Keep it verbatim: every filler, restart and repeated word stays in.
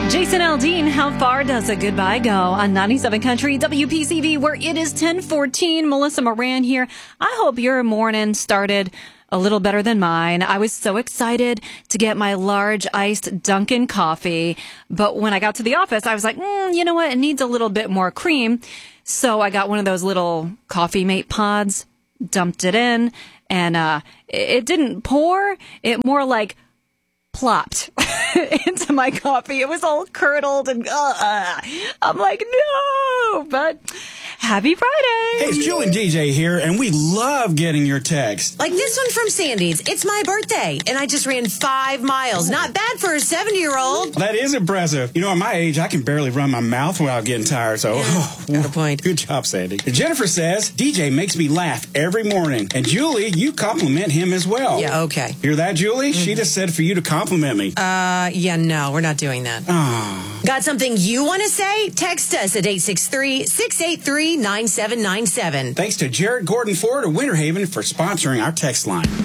Jason Aldean, how far does a goodbye go on ninety-seven Country W P C V, where it is ten fourteen. Melissa Moran here. I hope your morning started a little better than mine. I was so excited to get my large iced Dunkin' coffee, but when I got to the office, I was like, mm, you know what? It needs a little bit more cream. So I got one of those little Coffee Mate pods, dumped it in, and uh, it didn't pour. It more like plopped into my coffee. It was all curdled and uh, I'm like, no, but happy Friday. Hey, it's Joe and D J here, and we love getting your texts. Like this one from Sandy's. It's my birthday, and I just ran five miles. Not bad for a seventy-year-old. That is impressive. You know, at my age, I can barely run my mouth without getting tired, so... Yeah, oh, got a point. Good job, Sandy. Jennifer says, D J makes me laugh every morning. And Julie, you compliment him as well. Yeah, okay. Hear that, Julie? Mm-hmm. She just said for you to compliment me. Uh, yeah, no, we're not doing that. Oh. Got something you want to say? Text us at eight six three, six eight three, nine seven nine seven. Thanks to Jared Gordon Ford of Winter Haven for sponsoring our text line.